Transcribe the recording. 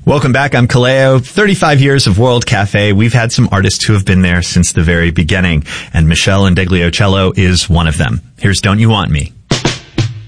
Welcome back. I'm Kaleo. 35 years of World Cafe. We've had some artists who have been there since the very beginning, and Meshell Ndegeocello is one of them. Here's Don't You Want Me.